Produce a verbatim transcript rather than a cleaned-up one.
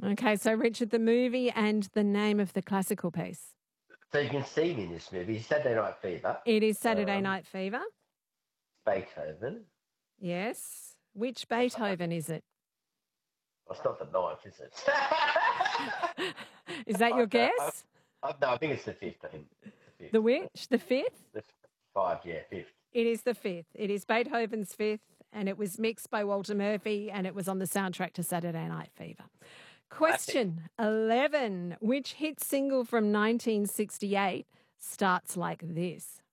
Okay, so Richard, the movie and the name of the classical piece. So you can see me in this movie. Saturday Night Fever. It is Saturday Um, Night Fever. Beethoven. Yes. Which Beethoven is it? Well, it's not the ninth, is it? Is that your I, I, guess? I, no, I think it's the fifth. I think the fifth. The which? The fifth? The five, yeah, fifth. It is the fifth. It is Beethoven's Fifth, and it was mixed by Walter Murphy, and it was on the soundtrack to Saturday Night Fever. Question eleven. Which hit single from nineteen sixty-eight starts like this?